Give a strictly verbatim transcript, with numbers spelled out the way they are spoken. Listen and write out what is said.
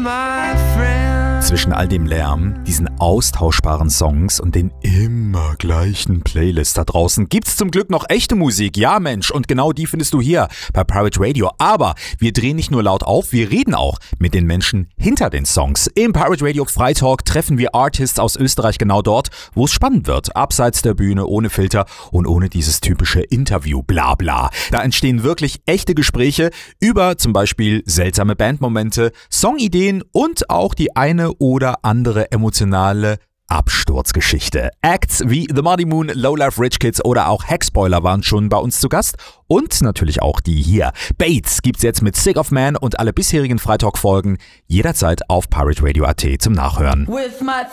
my friend. Zwischen all dem Lärm, diesen austauschbaren Songs und den immer gleichen Playlists da draußen gibt's zum Glück noch echte Musik. Ja Mensch, und genau die findest du hier bei Pirate Radio. Aber wir drehen nicht nur laut auf, wir reden auch mit den Menschen hinter den Songs. Im Pirate Radio Freitalk treffen wir Artists aus Österreich genau dort, wo es spannend wird. Abseits der Bühne, ohne Filter und ohne dieses typische Interview-Blabla. Da entstehen wirklich echte Gespräche über zum Beispiel seltsame Bandmomente, Songideen und auch die eine oder andere emotionale Absturzgeschichte. Acts wie The Muddy Moon, Low Life Rich Kids oder auch Hackspoiler waren schon bei uns zu Gast und natürlich auch die hier. Bates gibt's jetzt mit Sick of Man und alle bisherigen Freitalk-Folgen jederzeit auf pirate radio punkt a t zum Nachhören. With my